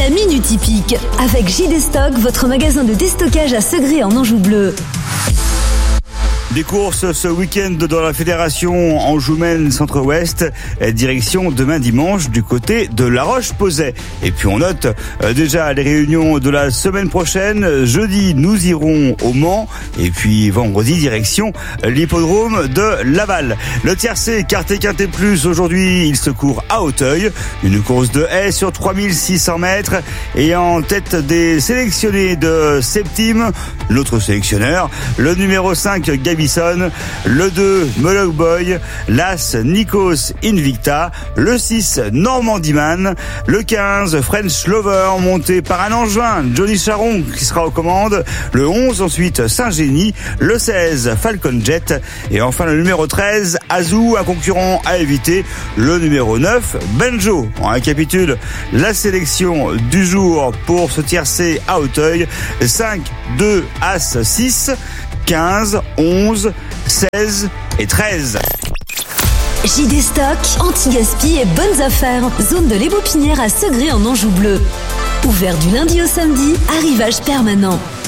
La Minute Hippique avec JD Stock, votre magasin de déstockage à Segré en Anjou bleu. Des courses ce week-end dans la fédération Anjou-Maine Centre-Ouest, direction demain dimanche du côté de La Roche-Posay. Et puis on note déjà les réunions de la semaine prochaine. Jeudi, nous irons au Mans et puis vendredi, direction l'hippodrome de Laval. Le tiercé Quarté Quintet Plus, aujourd'hui, il se court à Auteuil. Une course de haie sur 3600 mètres et en tête des sélectionnés de Septime, l'autre sélectionneur, le numéro 5 Gabi, le 2 Moloch Boy, l'As Nikos Invicta, le 6 Normandie Man, le 15 French Lover monté par un Angevin, Johnny Charon qui sera aux commandes, le 11 ensuite Saint-Génie, le 16 Falcon Jet et enfin le numéro 13 Azou, un concurrent à éviter, le numéro 9 Benjo. On récapitule la sélection du jour pour ce tiercé à Auteuil: 5, 2, As, 6, 15, 11, 16 et 13. JD Stock, anti-gaspi et bonnes affaires. Zone de l'Ébopinière à Segré en Anjou bleu. Ouvert du lundi au samedi, arrivage permanent.